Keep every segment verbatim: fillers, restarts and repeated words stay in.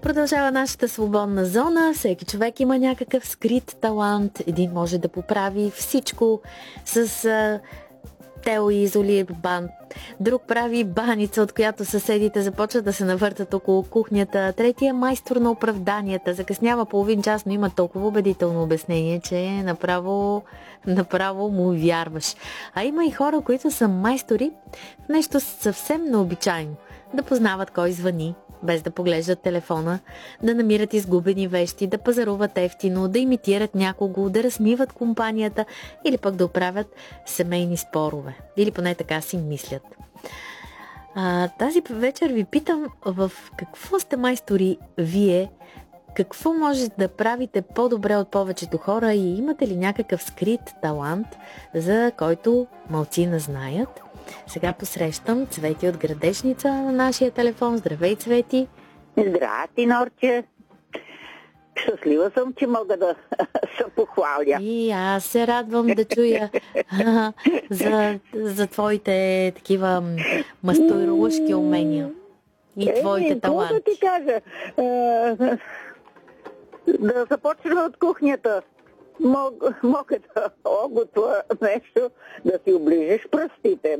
Продължава нашата свободна зона. Всеки човек има някакъв скрит талант. Един може да поправи всичко с а, Тео и Изоли бан. Друг прави баница, от която съседите започват да се навъртат около кухнята. Третия е майстор на оправданията. Закъснява половин час, но има толкова убедително обяснение, че направо, направо му вярваш. А има и хора, които са майстори в нещо съвсем необичайно. Да познават кой звъни, без да поглеждат телефона, да намират изгубени вещи, да пазаруват ефтино, да имитират някого, да размиват компанията или пък да оправят семейни спорове. Или поне така си мислят. А, тази вечер ви питам, в какво сте майстори вие, какво може да правите по-добре от повечето хора и имате ли някакъв скрит талант, за който малцина знаят? Сега посрещам Цвети от Градешница на нашия телефон. Здравей, Цвети! Здрасти, Норче! Щастлива съм, че мога да се похваля. И аз се радвам да чуя а, за, за твоите такива мастеровъшки умения и е, твоите таланти. Да ти кажа, е, да започнем от кухнята. Мога, мога да оготва нещо, да си оближиш пръстите.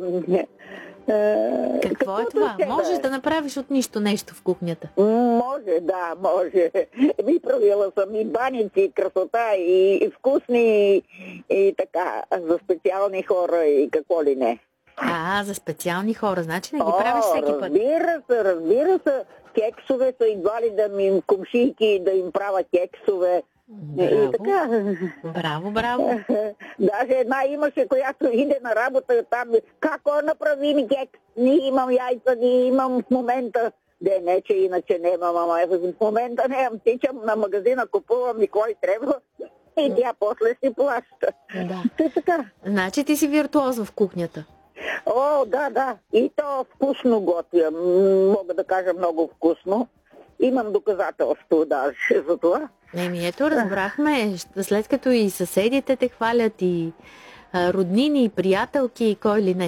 Е, Какво е това? Ще можеш да... да направиш от нищо нещо в кухнята? Може, да, може. Ви правила съм и баници, и красота, и, и вкусни, и, и така, за специални хора, и какво ли не. А, за специални хора, значи не ги О, правиш всеки път? Разбира се, разбира се. Кексове са идвали да ми кумшийки, да им правя кексове. Браво, и така. браво, браво. Даже една имаше, която иде на работа там. Какво направи ми кекс? Не имам яйца, не имам в момента. Де, не, че иначе нямам, ама в момента нямам. Тичам на магазина, купувам и кой трябва. И тя после си плаща. Да. Те така. Значи ти си виртуоз в кухнята. О, да, да. И то вкусно готвя. Мога да кажа много вкусно. Имам доказателство даже за това. Еми ето, разбрахме, след като и съседите те хвалят, и а, роднини, и приятелки, и кой ли не.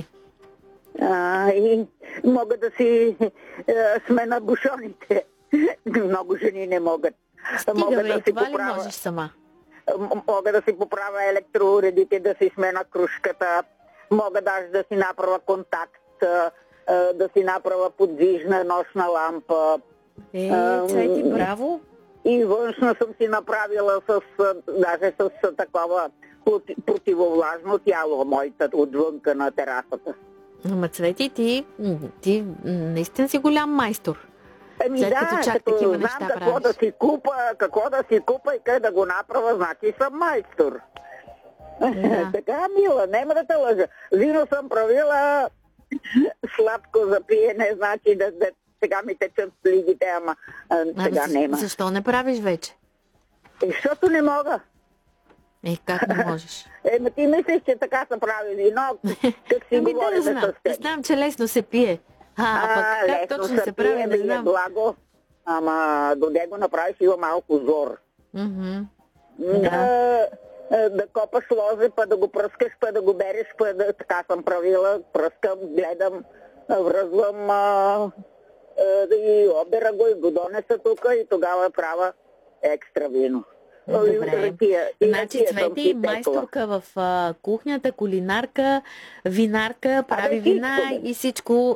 А, и мога да си а, смена бушоните. Много жени не могат. Стига, мога бе, да и си това поправя, ли можеш сама? Мога да си поправя електроуредите, да си смена кружката. Мога даже да си направя контакт, а, да си направя подвижна нощна лампа. Е, Цвети, браво! И външно съм си направила с, даже с такова противовлажно тяло, моята отвънка на терасата. Ама Цвети, ти, ти наистина си голям майстор. Еми след да, като чак като такива знам неща какво правиш. да си купа, какво да си купа и къде да го направя, значи съм майстор. Да. Така, мила, нема да те лъжа. Вино съм правила, сладко за пиене, значи да, да сега ми течат плигите, ама а, сега а, нема. Защо не правиш вече? Е, защото не мога. Е, как не можеш? Е, ма ти мислиш, че така са правили, но как си ами говорим да, с знам. теб. Знам, че лесно се пие. А, а пък как лесно точно се прави, пие, не да знам. е благо, ама до него направиш има малко зор. Mm-hmm. Да. Да, да копаш лозе, па да го пръскаш, па да го береш, па да, така съм правила, пръскам, гледам, връзвам а, а, и обера го и го донеса тук и тогава правя екстра вино. Добре. И значи Цвети майсторка в а, кухнята, кулинарка, винарка, прави Абе, вина всичко, и всичко,